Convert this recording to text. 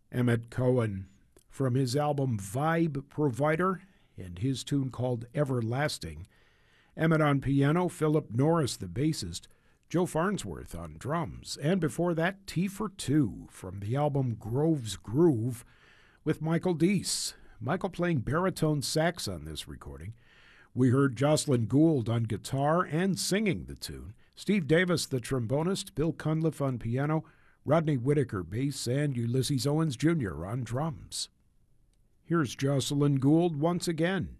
Emmett Cohen from his album Vibe Provider and his tune called Everlasting. Emmett on piano, Philip Norris the bassist, Joe Farnsworth on drums, and before that Tea for Two from the album Grove's Groove with Michael Deese. Michael playing baritone sax on this recording. We heard Jocelyn Gould on guitar and singing the tune, Steve Davis the trombonist, Bill Cunliffe on piano, Rodney Whitaker bass, and Ulysses Owens Jr. on drums. Here's Jocelyn Gould once again.